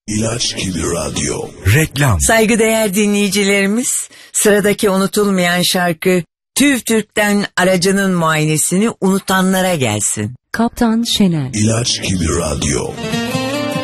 İlaç gibi radyo. Reklam. Saygıdeğer dinleyicilerimiz, sıradaki unutulmayan şarkı TÜV TÜRK'ten aracının muayenesini unutanlara gelsin. Kaptan Şener. İlaç gibi radyo.